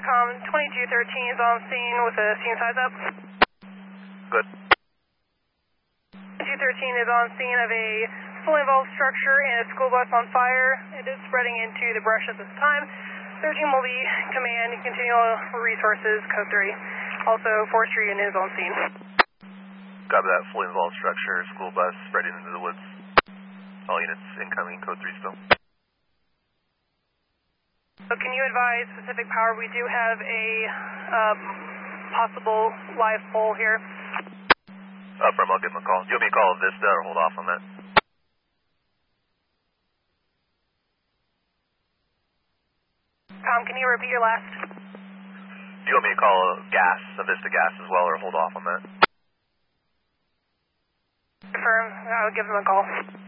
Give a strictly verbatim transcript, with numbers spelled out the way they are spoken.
Com, twenty-two thirteen is on scene with a scene size up. Good. twenty-two thirteen is on scene of a fully involved structure and a school bus on fire. It is spreading into the brush at this time. thirteen will be command, continual resources, code three. Also, forestry unit is on scene. Copy that, fully involved structure, school bus spreading into the woods. All units incoming, code three still. So can you advise Pacific Power, we do have a um, possible live pole here. Uh, from, I'll give him a call. Do you want me to call Vista or hold off on that? Tom, can you repeat your last? Do you want me to call gas, a Vista gas as well, or hold off on that? Confirm, I'll give them a call.